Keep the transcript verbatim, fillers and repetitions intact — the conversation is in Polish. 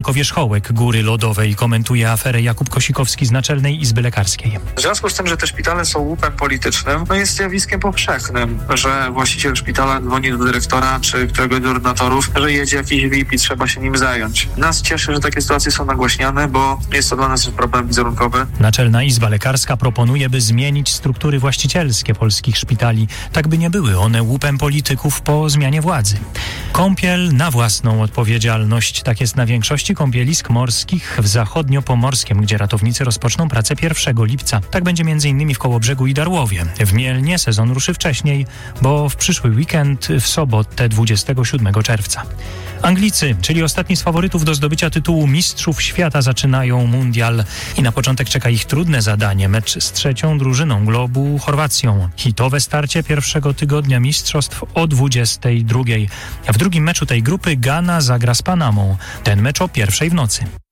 tylko wierzchołek góry lodowej, komentuje aferę Jakub Kosikowski z Naczelnej Izby Lekarskiej. W związku z tym, że te szpitale są łupem politycznym, no jest zjawiskiem powszechnym, że właściciel szpitala dzwoni do dyrektora czy któregoś z ordynatorów, że jedzie jakiś V I P i trzeba się nim zająć. Nas cieszy, że takie sytuacje są nagłaśniane, bo jest to dla nas problem wizerunkowy. Naczelna Izba Lekarska proponuje, by zmienić struktury właścicielskie polskich szpitali, tak by nie były one łupem polityków po zmianie władzy. Kąpiel na własną odpowiedzialność. Tak jest na większości kąpielisk morskich w zachodnio-pomorskiem, gdzie ratownicy rozpoczną pracę pierwszego lipca. Tak będzie między innymi w Kołobrzegu i Darłowie. W Mielnie sezon ruszy wcześniej, bo w przyszły weekend w sobotę dwudziestego siódmego czerwca. Anglicy, czyli ostatni z faworytów do zdobycia tytułu Mistrzów Świata, zaczynają mundial i na początek czeka ich trudne zadanie. Mecz z trzecią drużyną globu, Chorwacją. Hitowe starcie pierwszego tygodnia mistrzostw o dwudziestej drugiej. A w drugim meczu tej grupy Gana zagra z Panamą. Ten mecz o pierwszej w nocy.